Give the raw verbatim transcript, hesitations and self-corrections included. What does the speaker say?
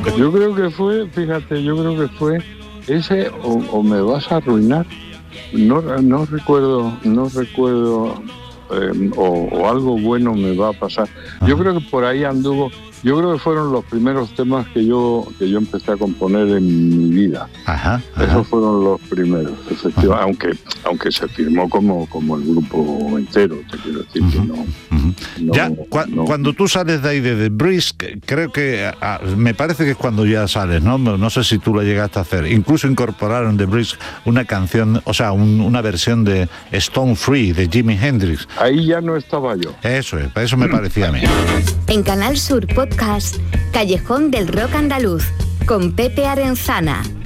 Yo creo que fue, fíjate, yo creo que fue ese o, o me vas a arruinar. No, no recuerdo, no recuerdo eh, o, o algo bueno me va a pasar. Yo creo que por ahí anduvo. Yo creo que fueron los primeros temas que yo que yo empecé a componer en mi vida. Ajá, ajá. Esos fueron los primeros, efectivamente, aunque aunque se firmó como como el grupo entero, te quiero decir uh-huh. que no. Uh-huh. no ya cu- no. Cuando tú sales de ahí de The Brisk, creo que a, me parece que es cuando ya sales, ¿no? No sé si tú lo llegaste a hacer. Incluso incorporaron The Brisk una canción, o sea, un, una versión de Stone Free de Jimi Hendrix. Ahí ya no estaba yo. Eso es, eso me parecía a mí. En Canal Sur Podcast, Callejón del Rock Andaluz, con Pepe Arenzana.